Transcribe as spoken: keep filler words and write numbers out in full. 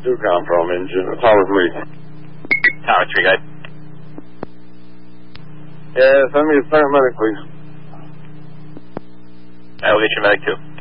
two Comprom engine, Tower three. Tower three, guys. Yeah, send me a paramedic, please. I will get your medic too.